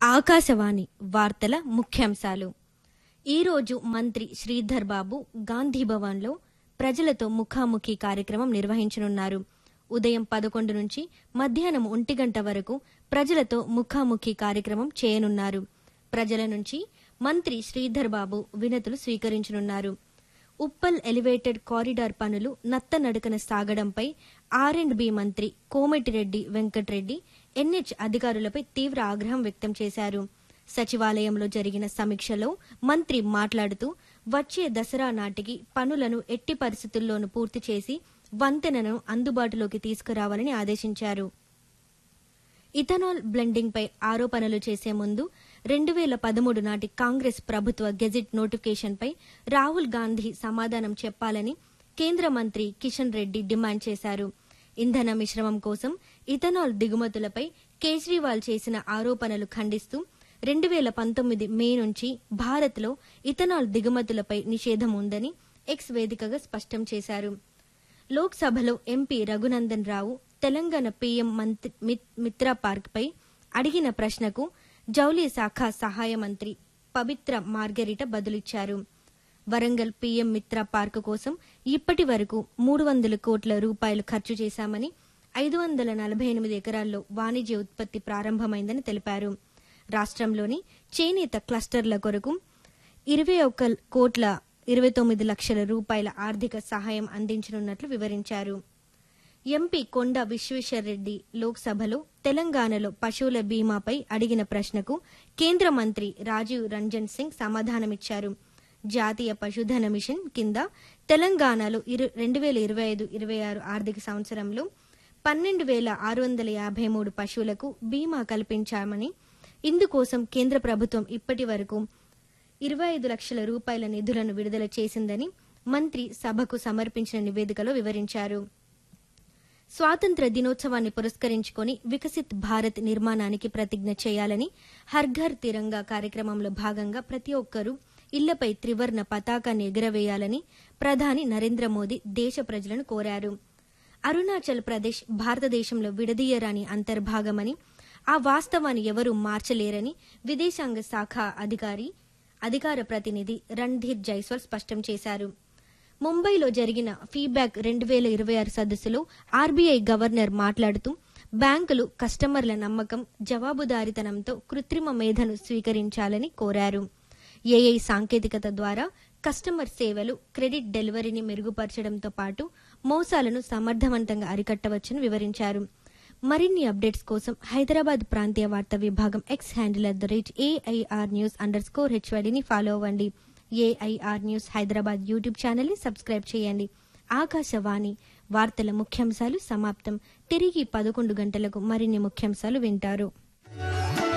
ఆకాశవాణి వార్తల ముఖ్యాంశాలు. ఈరోజు మంత్రి శ్రీధర్ బాబు గాంధీ భవన్లో ప్రజలతో ముఖాముఖి కార్యక్రమం నిర్వహించనున్నారు. ఉదయం 11 నుంచి మధ్యాహ్నం 1 గంట వరకు ప్రజలతో ముఖాముఖి కార్యక్రమం చేయనున్నారు. ప్రజల నుంచి మంత్రి శ్రీధర్ బాబు వినతులు స్వీకరించనున్నారు. ఉప్పల్ ఎలివేటెడ్ కారిడార్ పనులు నత్తనడకన సాగడంపై ఆర్&బి మంత్రి కోమటిరెడ్డి వెంకటరెడ్డి ఎన్హెచ్ అధికారులపై తీవ్ర ఆగ్రహం వ్యక్తం చేశారు. సచివాలయంలో జరిగిన సమీక్షలో మంత్రి మాట్లాడుతూ వచ్చే దసరా నాటికి పనులను ఎట్టి పరిస్థితుల్లోనూ పూర్తి చేసి వంతెనను అందుబాటులోకి తీసుకురావాలని ఆదేశించారు. ఇథనాల్ బ్లెండింగ్ పై ఆరోపణలు చేసే ముందు 2013 నాటి కాంగ్రెస్ ప్రభుత్వ గెజిట్ నోటిఫికేషన్ పై రాహుల్ గాంధీ సమాధానం చెప్పాలని కేంద్ర మంత్రి కిషన్ రెడ్డి డిమాండ్ చేశారు. ఇంధన మిశ్రమం కోసం ఇథనాల్ దిగుమతులపై కేజ్రీవాల్ చేసిన ఆరోపణలు ఖండిస్తూ 2019 మే నుంచి భారత్లో ఇథనాల్ దిగుమతులపై నిషేధం ఉందని ఎక్స్ వేదికగా స్పష్టం చేశారు. లోక్సభలో ఎంపీ రఘునందన్ రావు తెలంగాణ పీఎం మిత్ర పార్క్ పై అడిగిన ప్రశ్నకు జౌళి శాఖ సహాయ మంత్రి పబిత్ర మార్గరిట బదులిచ్చారు. వరంగల్ పీఎం మిత్ర పార్క్ కోసం ఇప్పటి వరకు 300 కోట్ల రూపాయలు ఖర్చు చేశామని, 548 ఎకరాల్లో వాణిజ్య ఉత్పత్తి ప్రారంభమైందని తెలిపారు. రాష్ట్రంలోని చేనేత క్లస్టర్ల కొరకు 21 కోట్ల 29 లక్షల రూపాయల ఆర్థిక సహాయం అందించనున్నట్లు వివరించారు. ఎంపీ కొండ విశ్వేశ్వర్రెడ్డి లోక్సభలో తెలంగాణలో పశువుల బీమాపై అడిగిన ప్రశ్నకు కేంద్ర మంత్రి రాజీవ్ రంజన్ సింగ్ సమాధానమిచ్చారు. జాతీయ పశుధన మిషన్ కింద తెలంగాణలో 2025-26 ఆర్థిక సంవత్సరంలో 12,653 పశువులకు బీమా కల్పించామని, ఇందుకోసం కేంద్ర ప్రభుత్వం ఇప్పటి వరకు 25 లక్షల రూపాయల నిధులను విడుదల చేసిందని మంత్రి సభకు సమర్పించిన నివేదికలో వివరించారు. స్వాతంత్ర దినోత్సవాన్ని పురస్కరించుకొని వికసిత్ భారత్ నిర్మాణానికి ప్రతిజ్ఞ చేయాలని హర్ ఘర్ తిరంగా కార్యక్రమంలో భాగంగా ప్రతి ఒక్కరూ ఇళ్లపై త్రివర్ణ పతాకాన్ని ఎగురవేయాలని ప్రధాని నరేంద్ర మోదీ దేశ ప్రజలను కోరారు. అరుణాచల్ ప్రదేశ్ భారతదేశంలో విడదీయరాని అంతర్భాగమని, ఆ వాస్తవాన్ని ఎవరూ మార్చలేరని విదేశాంగ శాఖ అధికార ప్రతినిధి రణ్ధీర్ జైస్వాల్ స్పష్టం చేశారు. ముంబైలో జరిగిన ఫీబ్యాక్ 2026 సదస్సులో ఆర్బీఐ గవర్నర్ మాట్లాడుతూ బ్యాంకులు కస్టమర్ల నమ్మకం, జవాబుదారీతనంతో కృత్రిమ మేధను స్వీకరించాలని కోరారు. ఏఐ సాంకేతికత ద్వారా కస్టమర్ సేవలు, క్రెడిట్ డెలివరీని మెరుగుపరచడంతో పాటు మోసాలను సమర్థవంతంగా అరికట్టవచ్చని వివరించారు. మరిన్ని అప్డేట్స్ కోసం హైదరాబాద్ ప్రాంతీయ వార్తా విభాగం ఎక్స్ హ్యాండిల్ @AIRnews_HYDని ఫాలో అవ్వండి. AIR న్యూస్ హైదరాబాద్ యూట్యూబ్ ఛానల్ని సబ్స్క్రైబ్ చేయండి. ఆకాశవాణి వార్తల ముఖ్యాంశాలు సమాప్తం. తిరిగి 11 గంటలకు మరిన్ని ముఖ్యాంశాలు వింటారు.